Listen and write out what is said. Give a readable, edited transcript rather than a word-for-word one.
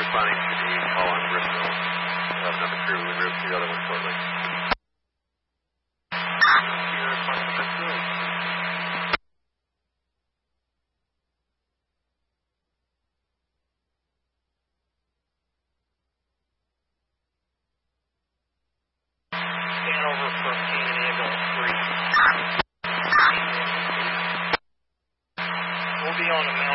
responding to the call on Bristol. We'll have another crew en route to the other one shortly. You're responding to Bristol. Scan over from Canyon Ambulance 3. We'll be on the